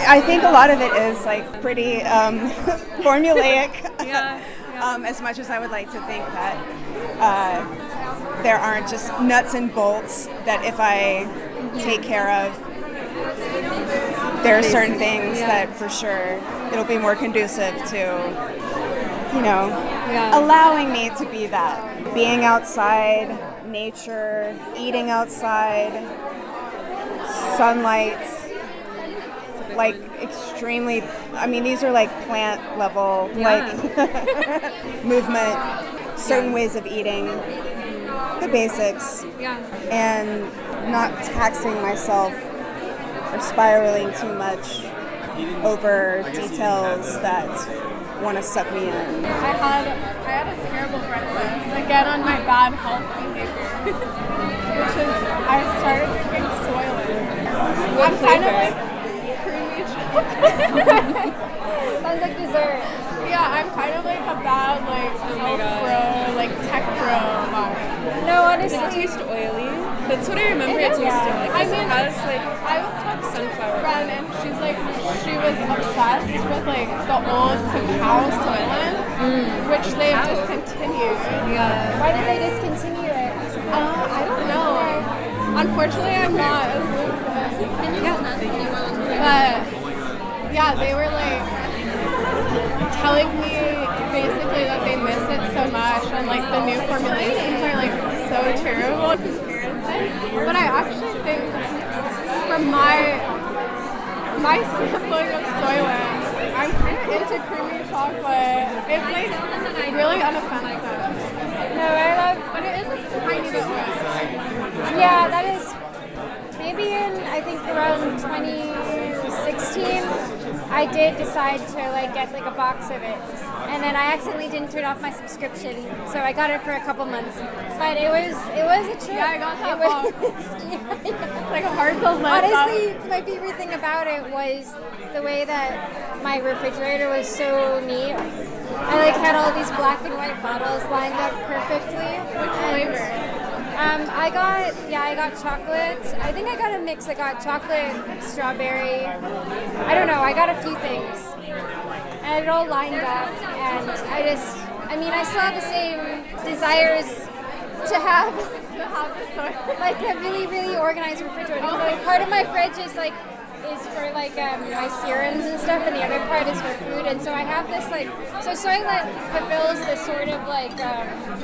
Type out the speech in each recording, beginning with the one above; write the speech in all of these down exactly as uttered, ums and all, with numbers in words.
I think a lot of it is like pretty um, formulaic. Yeah. yeah. um, as much as I would like to think that uh, there aren't just nuts and bolts that if I take care of, there are certain things yeah. that for sure it'll be more conducive to, you know, Yeah. allowing me to be that. Being outside, nature, eating outside, sunlight, like extremely, I mean, these are like plant level, Yeah. like movement, certain ways of eating, the basics, Yeah. and not taxing myself or spiraling too much over details that want to suck me in. I had I had a terrible breakfast. Again on my bad health behavior, which is I started drinking Soylent. What I'm flavor? kind of like creamy chocolate. Sounds like dessert. Yeah, I'm kind of like a bad like my health God. bro, like tech bro vibe. No, Does it honestly. taste oily? That's what I remember it, It is. tasting like. I 'cause mean, it has like I was talking to a sunflower. friend and she's like, she was obsessed with like the old cacao Soylent, which they've discontinued. Yeah. Why did they discontinue it? Uh, I don't know. Unfortunately, I'm not as lucid. But yeah, they were like telling me basically that they miss it so much and like the new formulations are like so terrible in comparison. But I actually think from my my sampling of Soylent, I'm kind of into creamy chocolate. It's like really unoffensive. No, I love. But it is a tiny bit oily. Yeah, that is. Maybe in I think around twenty sixteen, I did decide to like get like a box of it, and then I accidentally didn't turn off my subscription, so I got it for a couple months. But it was it was a trip. Yeah, I got that It was- box. yeah, yeah. It's like hard to live Honestly, my favorite thing about it was the way that my refrigerator was so neat. I like had all these black and white bottles lined up perfectly. Which And, flavor? Um, I got yeah, I got chocolate. I think I got a mix. I got chocolate, strawberry. I don't know. I got a few things, and it all lined up. And I just, I mean, I still have the same desires to have To have this Soylent. like a really, really organized refrigerator. So, like, part of my fridge is like is for like um, my serums and stuff, and the other part is for food. And so I have this like so Soylent fulfills this sort of like um,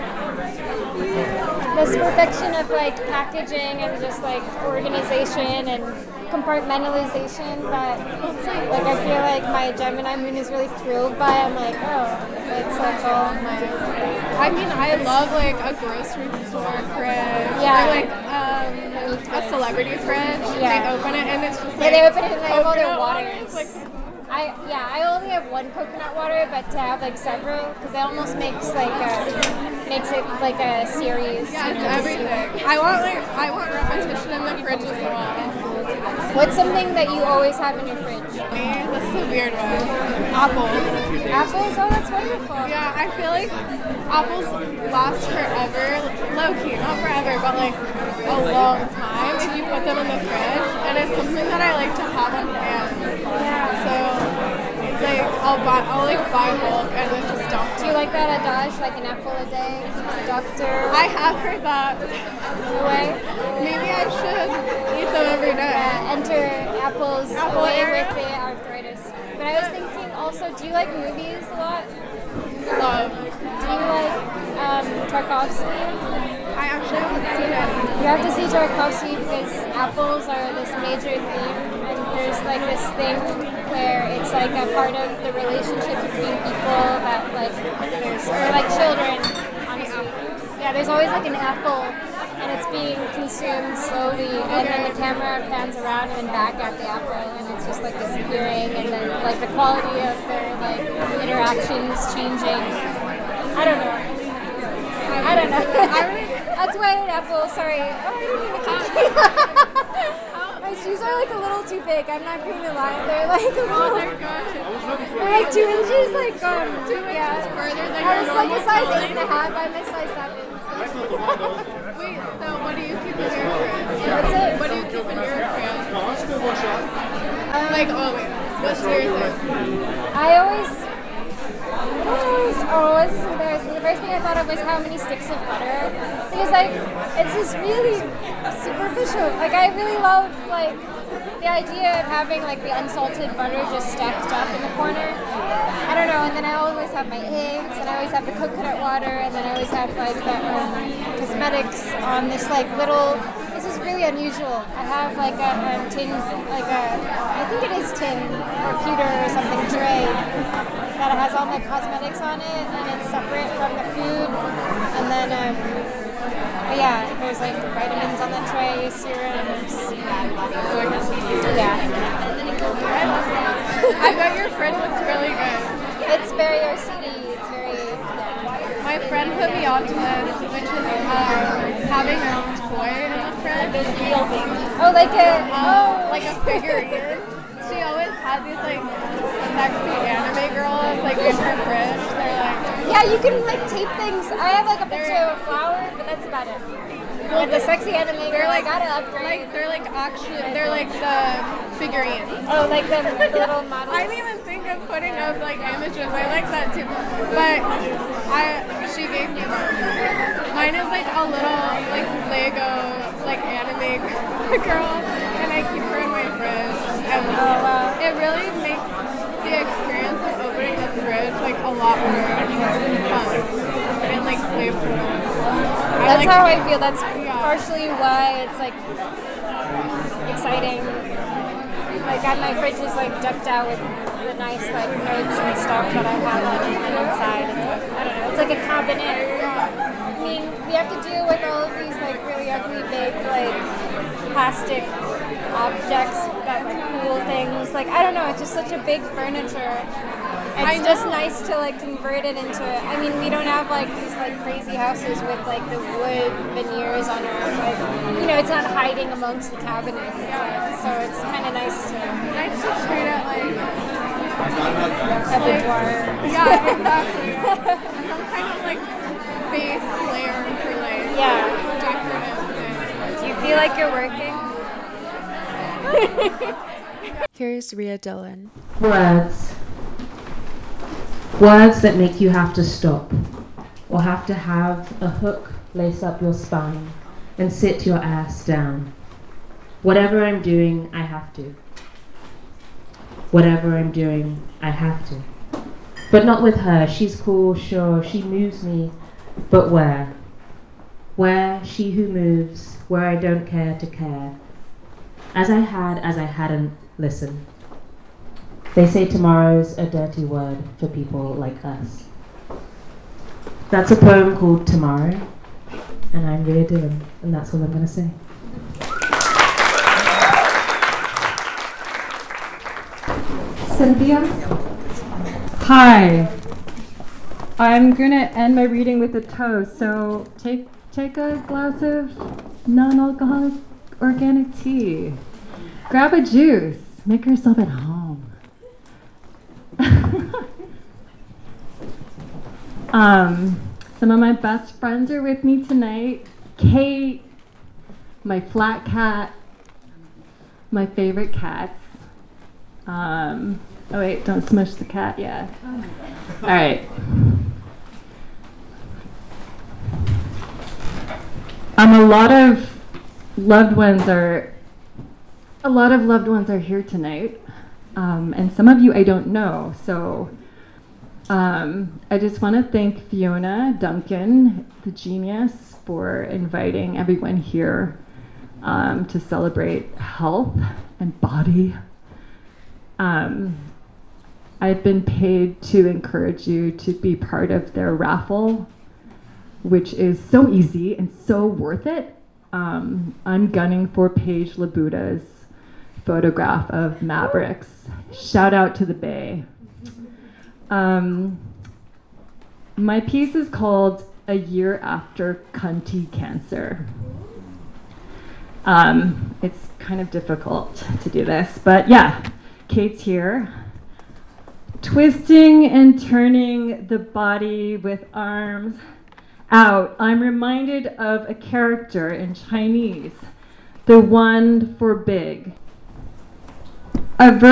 this perfection of like packaging and just like organization and compartmentalization that like I feel like my Gemini moon is really thrilled by. I'm like, oh, it's like all my I mean, I love like a grocery store fridge. Yeah. Or like um, a celebrity fridge. Yeah. They open it and it's just Yeah, like they open it and they have all their coconut water. waters. It's like, I yeah, I only have one coconut water, but to have like several, because it almost makes like a, makes it like a series. yeah, you it's know, everything. I want like I want repetition in the fridge as well. What's something that you always have in your fridge? Me, this is a weird one. Apples. Apples? Oh, that's wonderful. Yeah, I feel like apples last forever. Low key, not forever, but like a long time if you put them in the fridge. And it's something that I like to have on hand. Yeah. So it's like I'll buy, I'll like buy bulk and then just dump. Do you like that adage, like an apple a day? Doctor I have heard that. away? Maybe I should eat them every day. Yeah, enter apples Apple away area. with the arthritis. But I was thinking also, do you like movies a lot? Love. Do you like um, Tarkovsky? I actually haven't seen it. You have to see Tarkovsky because apples are this major theme, and there's like this thing where it's like a part of the relationship between people that like there's or like children, honestly. Yeah, there's always like an apple, and it's being consumed slowly, and then the camera pans around and then back at the apple, and it's just like disappearing, and then like the quality of their like interactions changing. I don't know. I don't know. I really, that's why an apple. Sorry. Oh, I didn't even My shoes are like a little too big. I'm not going to lie. They're like a little. Oh, they're good. They're like two inches, like um, two yeah. Inches further than I your was like a normal size size. eight and a half. I'm a size seven. Wait, so what do you keep in your fridge? What's it? What do you keep in your fridge? Um, Like, oh wait. What's your thing? I always, I always, oh, this is embarrassing. The first thing I thought of was how many sticks of butter. Because like, it's just really superficial. Like I really love like the idea of having like the unsalted butter just stacked up in the corner. I don't know, and then I always have my eggs, and I always have the coconut water, and then I always have like the um, cosmetics on this like little. This is really unusual. I have like a um, tin, like a, I think it is tin or pewter or something tray that has all my cosmetics on it, and it's separate from the food. And then, um, but yeah, there's like vitamins on the tray, serums. Yeah. I bet your fridge looks really good. It's very O C D. It's very. Yeah. My friend put me onto this, which is um, having your own toy in the fridge. Oh, like a Um, oh, like a figurine. She always had these like sexy anime girls like in her fridge. They're like, yeah. You can like tape things. I have like a picture of a flower, but that's about it. Well, the sexy anime girl, they're like, I gotta upgrade. like they're like actually, they're like the figurines. Oh, like the, the little models. I didn't even think of putting up like images. I like that too. But I, she gave me one. Mine is like a little like Lego like anime girl, and I keep her in my fridge. And Oh, wow. it really makes the experience of opening the fridge like a lot more fun and like playful. That's like, how I feel. That's yeah. partially why it's like exciting. Like I, my fridge is like decked out with the nice like notes and stuff that I have on the inside. It's like, I don't know. It's like a cabinet. I mean, we have to deal with all of these like really ugly big like plastic objects that like cool things. Like I don't know. It's just such a big furniture. It's I just know. nice to like convert it into. I mean, we don't have like these like crazy houses with like the wood veneers on our like. You know, it's not hiding amongst the cabinets. It's, like, so it's kind of nice to Nice to treat it like have the boudoir. yeah, exactly. Some kind of like base layer for like Yeah. decorative things. Do you feel like you're working? Here's Ria Dillon. Words. Words that make you have to stop, or have to have a hook lace up your spine and sit your ass down. Whatever I'm doing, I have to. Whatever I'm doing, I have to. But not with her. She's cool, sure, she moves me, but where? Where, she who moves, where I don't care to care. As I had, as I hadn't, listen. They say tomorrow's a dirty word for people like us. That's a poem called Tomorrow, and I'm Ria Dillon, and that's all I'm going to say. Cynthia? Hi. I'm going to end my reading with a toast, so take, take a glass of non-alcoholic organic tea. Grab a juice. Make yourself at home. um, some of my best friends are with me tonight. Kate, my flat cat, my favorite cats. Um, oh wait, don't smush the cat yet. All right. Um, a lot of loved ones are, a lot of loved ones are here tonight. Um, and some of you I don't know, so um, I just want to thank Fiona Duncan, the genius, for inviting everyone here um, to celebrate health and body. Um, I've been paid to encourage you to be part of their raffle, which is so easy and so worth it. Um, I'm gunning for Paige Labuda's photograph of Mavericks. Shout out to the Bay. Um, my piece is called A Year After Cunty Cancer. Um, it's kind of difficult to do this, but yeah, Kate's here. Twisting and turning the body with arms out, I'm reminded of a character in Chinese, the one for big. A